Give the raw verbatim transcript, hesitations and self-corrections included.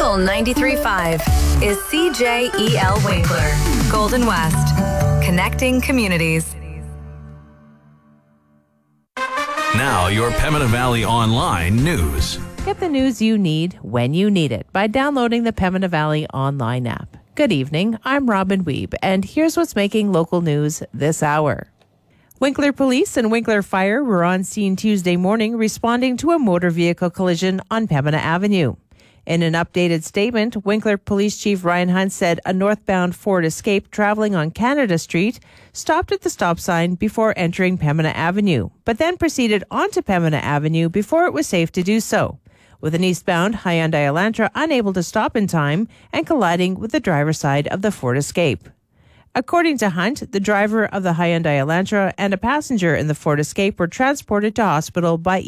Fuel ninety-three point five is C J E L Winkler, Golden West, connecting communities. Now, your Pembina Valley Online news. Get the news you need when you need it by downloading the Pembina Valley Online app. Good evening, I'm Robin Weeb, and here's what's making local news this hour. Winkler Police and Winkler Fire were on scene Tuesday morning responding to a motor vehicle collision on Pembina Avenue. In an updated statement, Winkler Police Chief Ryan Hunt said a northbound Ford Escape traveling on Canada Street stopped at the stop sign before entering Pembina Avenue, but then proceeded onto Pembina Avenue before it was safe to do so, with an eastbound Hyundai Elantra unable to stop in time and colliding with the driver's side of the Ford Escape. According to Hunt, the driver of the Hyundai Elantra and a passenger in the Ford Escape were transported to hospital by